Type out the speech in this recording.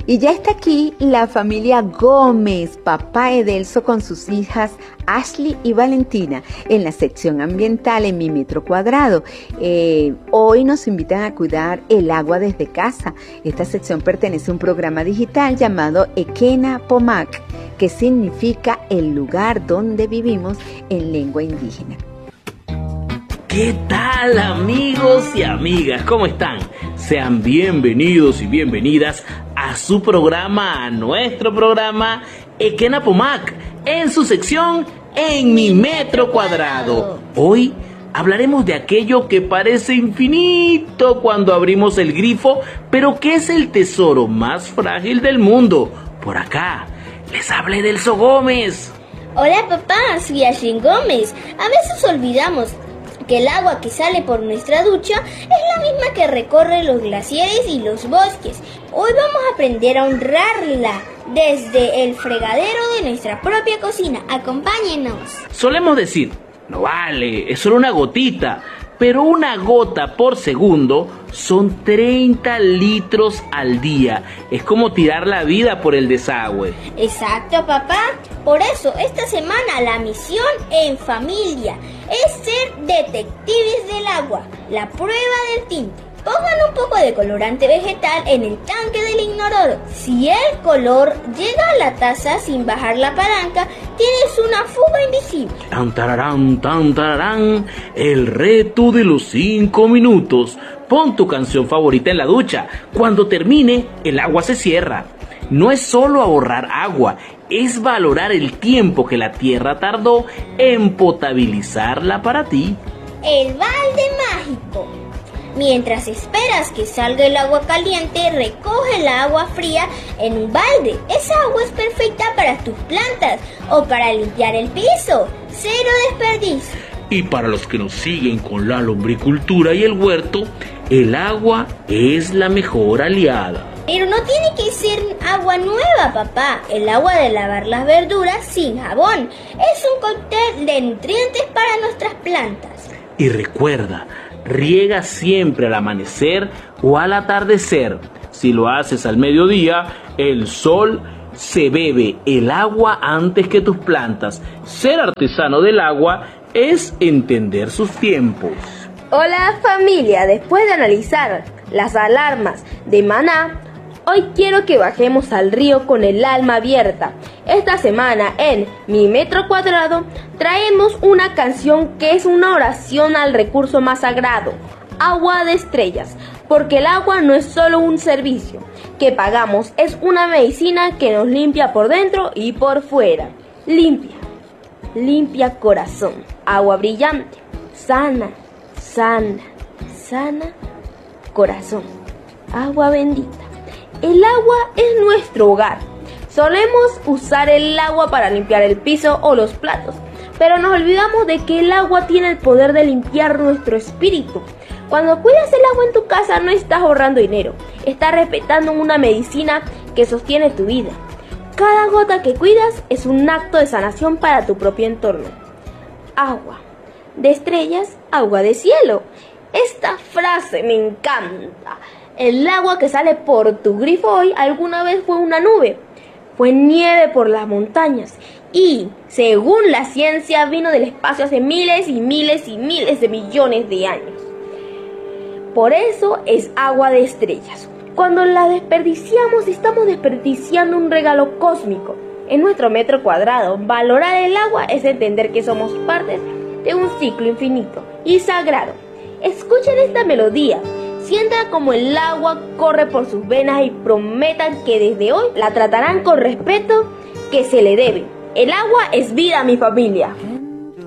Y ya está aquí la familia Gómez, papá Edelso con sus hijas Ashley y Valentina en la sección ambiental en Mi Metro Cuadrado. Hoy nos invitan a cuidar el agua desde casa. Esta sección pertenece a un programa digital llamado Ekena Pomac, que significa el lugar donde vivimos en lengua indígena. ¿Qué tal, amigos y amigas? ¿Cómo están? Sean bienvenidos y bienvenidas a su programa, a nuestro programa Ekena Pomac, en su sección En Mi Metro Cuadrado. Hoy hablaremos de aquello que parece infinito cuando abrimos el grifo, pero que es el tesoro más frágil del mundo. Por acá, les hablé del Elso Gómez. Hola papá, soy Ashley Gómez. A veces olvidamos que el agua que sale por nuestra ducha es la misma que recorre los glaciares y los bosques. Hoy vamos a aprender a honrarla desde el fregadero de nuestra propia cocina. Acompáñenos. Solemos decir, no vale, es solo una gotita, pero una gota por segundo son 30 litros al día. Es como tirar la vida por el desagüe. Exacto, papá. Por eso, esta semana la misión en familia es ser detectives del agua, la prueba del tinte. Pongan un poco de colorante vegetal en el tanque del inodoro. Si el color llega a la taza sin bajar la palanca, tienes una fuga invisible. Tan tararán, el reto de los 5 minutos. Pon tu canción favorita en la ducha. Cuando termine, el agua se cierra. No es solo ahorrar agua, es valorar el tiempo que la tierra tardó en potabilizarla para ti. El balde mágico. Mientras esperas que salga el agua caliente, recoge el agua fría en un balde. Esa agua es perfecta para tus plantas o para limpiar el piso. Cero desperdicio. Y para los que nos siguen con la lombricultura y el huerto, el agua es la mejor aliada. Pero no tiene que ser agua nueva, papá. El agua de lavar las verduras sin jabón es un cóctel de nutrientes para nuestras plantas. Y recuerda, riega siempre al amanecer o al atardecer. Si lo haces al mediodía, el sol se bebe el agua antes que tus plantas. Ser artesano del agua es entender sus tiempos. Hola familia, después de analizar las alarmas de Maná, hoy quiero que bajemos al río con el alma abierta. Esta semana en Mi Metro Cuadrado traemos una canción que es una oración al recurso más sagrado, agua de estrellas, porque el agua no es solo un servicio que pagamos, es una medicina que nos limpia por dentro y por fuera. Limpia corazón, agua brillante, sana corazón, agua bendita. El agua es nuestro hogar. Solemos usar el agua para limpiar el piso o los platos, pero nos olvidamos de que el agua tiene el poder de limpiar nuestro espíritu. Cuando cuidas el agua en tu casa no estás ahorrando dinero, estás respetando una medicina que sostiene tu vida. Cada gota que cuidas es un acto de sanación para tu propio entorno. Agua de estrellas, agua de cielo. Esta frase me encanta. El agua que sale por tu grifo hoy alguna vez fue una nube, fue nieve por las montañas y, según la ciencia, vino del espacio hace miles y miles y miles de millones de años. Por eso es agua de estrellas. Cuando la desperdiciamos, estamos desperdiciando un regalo cósmico. En nuestro metro cuadrado, valorar el agua es entender que somos parte de un ciclo infinito y sagrado. Escuchen esta melodía. Sientan como el agua corre por sus venas y prometan que desde hoy la tratarán con respeto que se le debe. El agua es vida, mi familia.